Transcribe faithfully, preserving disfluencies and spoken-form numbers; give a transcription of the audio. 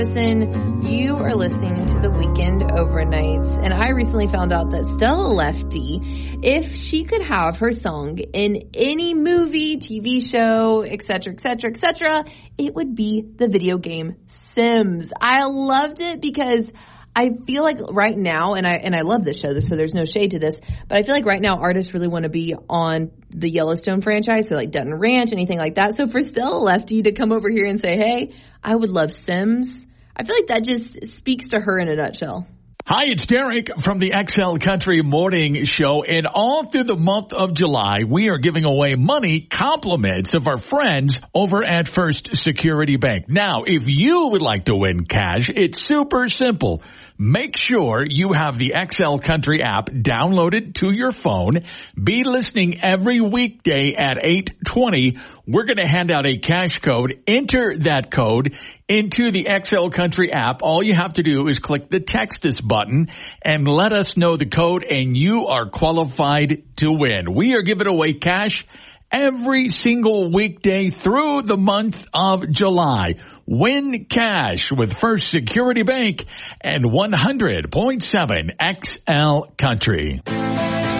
Listen, you are listening to the Weekend Overnights, and I recently found out that Stella Lefty, if she could have her song in any movie, T V show, et cetera, et cetera, et cetera, it would be the video game Sims. I loved it because I feel like right now, and I and I love this show, so there's no shade to this, but I feel like right now artists really want to be on the Yellowstone franchise, so like Dutton Ranch, anything like that. So for Stella Lefty to come over here and say, hey, I would love Sims, I feel like that just speaks to her in a nutshell. Hi, it's Derek from the X L Country Morning Show, and all through the month of July, we are giving away money compliments of our friends over at First Security Bank. Now, if you would like to win cash, it's super simple. Make sure you have the X L Country app downloaded to your phone. Be listening every weekday at eight twenty. We're going to hand out a cash code. Enter that code into the X L Country app. All you have to do is click the Text Us button and let us know the code, and you are qualified to win. We are giving away cash every single weekday through the month of July. Win cash with First Security Bank and one hundred point seven X L Country.